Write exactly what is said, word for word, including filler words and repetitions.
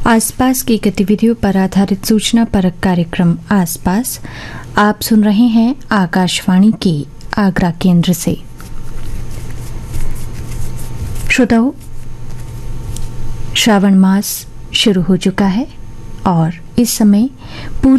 आसपास की गतिविधियों पर आधारित सूचना परक कार्यक्रम आसपास आप सुन रहे हैं आकाशवाणी के आगरा केंद्र से। श्रोताओं, श्रावण मास शुरू हो चुका है और इस समय पूरी